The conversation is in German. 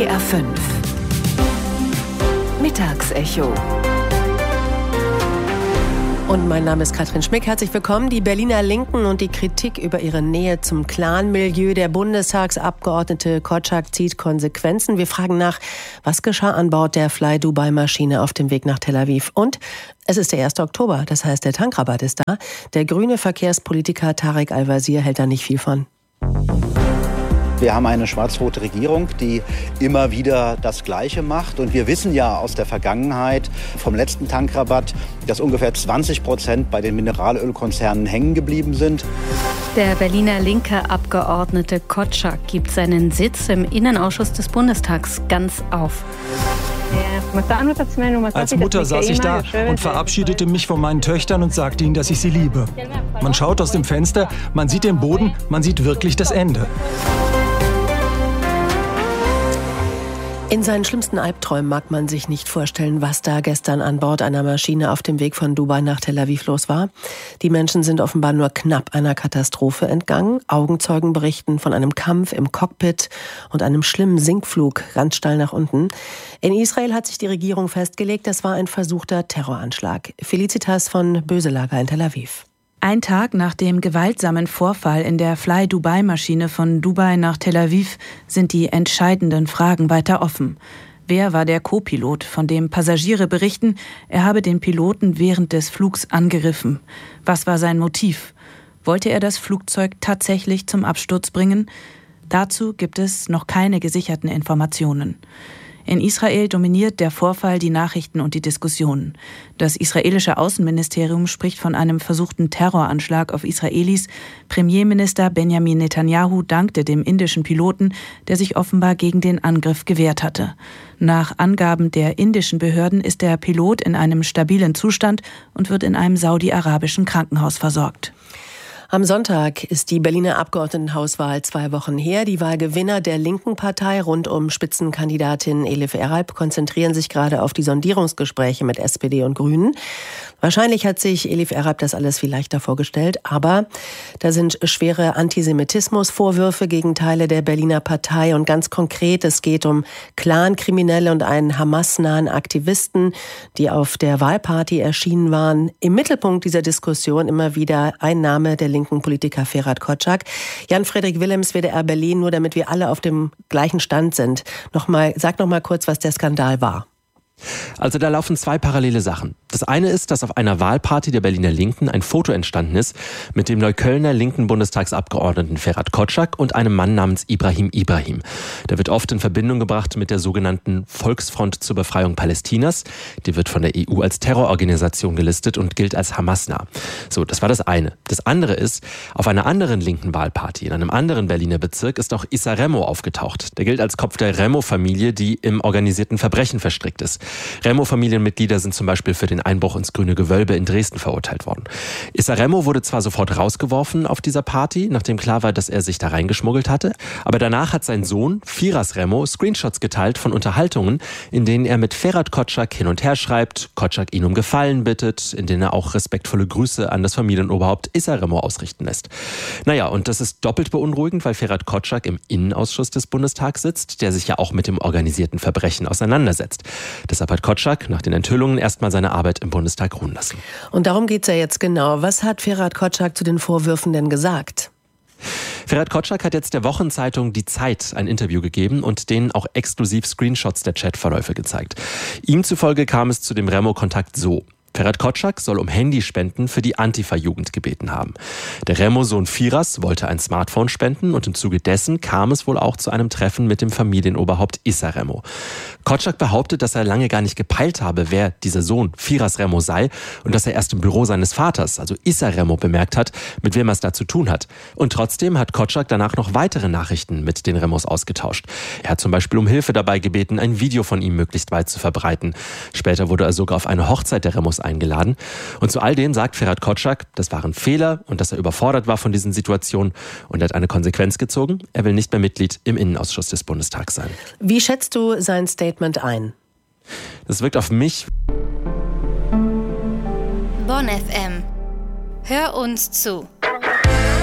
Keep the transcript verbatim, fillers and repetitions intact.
R fünf Mittagsecho. Und mein Name ist Katrin Schmick. Herzlich willkommen. Die Berliner Linken und die Kritik über ihre Nähe zum Clan-Milieu. Der Bundestagsabgeordnete Kotschak zieht Konsequenzen. Wir fragen nach, was geschah an Bord der Fly-Dubai-Maschine auf dem Weg nach Tel Aviv. Und es ist der erste Oktober, das heißt, der Tankrabatt ist da. Der grüne Verkehrspolitiker Tarek Al-Wazir hält da nicht viel von. Wir haben eine schwarz-rote Regierung, die immer wieder das Gleiche macht. Und wir wissen ja aus der Vergangenheit vom letzten Tankrabatt, dass ungefähr zwanzig Prozent bei den Mineralölkonzernen hängen geblieben sind. Der Berliner linke Abgeordnete Kotschak gibt seinen Sitz im Innenausschuss des Bundestags ganz auf. Als Mutter saß ich da und verabschiedete mich von meinen Töchtern und sagte ihnen, dass ich sie liebe. Man schaut aus dem Fenster, man sieht den Boden, man sieht wirklich das Ende. In seinen schlimmsten Albträumen mag man sich nicht vorstellen, was da gestern an Bord einer Maschine auf dem Weg von Dubai nach Tel Aviv los war. Die Menschen sind offenbar nur knapp einer Katastrophe entgangen. Augenzeugen berichten von einem Kampf im Cockpit und einem schlimmen Sinkflug ganz steil nach unten. In Israel hat sich die Regierung festgelegt, das war ein versuchter Terroranschlag. Felicitas von Böselager in Tel Aviv. Ein Tag nach dem gewaltsamen Vorfall in der Fly-Dubai-Maschine von Dubai nach Tel Aviv sind die entscheidenden Fragen weiter offen. Wer war der Co-Pilot, von dem Passagiere berichten, er habe den Piloten während des Flugs angegriffen? Was war sein Motiv? Wollte er das Flugzeug tatsächlich zum Absturz bringen? Dazu gibt es noch keine gesicherten Informationen. In Israel dominiert der Vorfall die Nachrichten und die Diskussionen. Das israelische Außenministerium spricht von einem versuchten Terroranschlag auf Israelis. Premierminister Benjamin Netanyahu dankte dem indischen Piloten, der sich offenbar gegen den Angriff gewehrt hatte. Nach Angaben der indischen Behörden ist der Pilot in einem stabilen Zustand und wird in einem saudi-arabischen Krankenhaus versorgt. Am Sonntag ist die Berliner Abgeordnetenhauswahl zwei Wochen her. Die Wahlgewinner der linken Partei rund um Spitzenkandidatin Elif Eralp konzentrieren sich gerade auf die Sondierungsgespräche mit S P D und Grünen. Wahrscheinlich hat sich Elif Eralp das alles viel leichter vorgestellt, aber da sind schwere Antisemitismusvorwürfe gegen Teile der Berliner Partei und ganz konkret, es geht um Clankriminelle und einen Hamas-nahen Aktivisten, die auf der Wahlparty erschienen waren. Im Mittelpunkt dieser Diskussion immer wieder ein Name der linken Politiker Ferhat Kotschak. Jan-Frederik Willems, W D R Berlin, nur damit wir alle auf dem gleichen Stand sind. Nochmal, sag noch mal kurz, was der Skandal war. Also da laufen zwei parallele Sachen. Das eine ist, dass auf einer Wahlparty der Berliner Linken ein Foto entstanden ist mit dem Neuköllner linken Bundestagsabgeordneten Ferhat Kotschak und einem Mann namens Ibrahim Ibrahim. Der wird oft in Verbindung gebracht mit der sogenannten Volksfront zur Befreiung Palästinas. Die wird von der E U als Terrororganisation gelistet und gilt als Hamas-nah. So, das war das eine. Das andere ist, auf einer anderen linken Wahlparty in einem anderen Berliner Bezirk ist auch Issa Remo aufgetaucht. Der gilt als Kopf der Remo-Familie, die im organisierten Verbrechen verstrickt ist. Remo-Familienmitglieder sind zum Beispiel für den Einbruch ins Grüne Gewölbe in Dresden verurteilt worden. Issa Remo wurde zwar sofort rausgeworfen auf dieser Party, nachdem klar war, dass er sich da reingeschmuggelt hatte, aber danach hat sein Sohn, Firas Remo, Screenshots geteilt von Unterhaltungen, in denen er mit Ferhat Kotschak hin und her schreibt, Kotschak ihn um Gefallen bittet, in denen er auch respektvolle Grüße an das Familienoberhaupt Issa Remo ausrichten lässt. Naja, und das ist doppelt beunruhigend, weil Ferhat Kotschak im Innenausschuss des Bundestags sitzt, der sich ja auch mit dem organisierten Verbrechen auseinandersetzt. Deshalb hat Kotschak nach den Enthüllungen erstmal seine Arbeit im Bundestag ruhen lassen. Und darum geht's ja jetzt genau. Was hat Ferhat Kotschak zu den Vorwürfen denn gesagt? Ferhat Kotschak hat jetzt der Wochenzeitung Die Zeit ein Interview gegeben und denen auch exklusiv Screenshots der Chatverläufe gezeigt. Ihm zufolge kam es zu dem Remo-Kontakt so. Ferhat Kotschak soll um Handyspenden für die Antifa-Jugend gebeten haben. Der Remo-Sohn Firas wollte ein Smartphone spenden und im Zuge dessen kam es wohl auch zu einem Treffen mit dem Familienoberhaupt Issa Remo. Kotschak behauptet, dass er lange gar nicht gepeilt habe, wer dieser Sohn Firas Remo sei und dass er erst im Büro seines Vaters, also Issa Remo, bemerkt hat, mit wem er es da zu tun hat. Und trotzdem hat Kotschak danach noch weitere Nachrichten mit den Remos ausgetauscht. Er hat zum Beispiel um Hilfe dabei gebeten, ein Video von ihm möglichst weit zu verbreiten. Später wurde er sogar auf eine Hochzeit der Remos eingeladen. Und zu all dem sagt Ferhat Kotschak, das waren Fehler und dass er überfordert war von diesen Situationen und er hat eine Konsequenz gezogen. Er will nicht mehr Mitglied im Innenausschuss des Bundestags sein. Wie schätzt du sein Statement ein? Das wirkt auf mich. Bonn F M. Hör uns zu.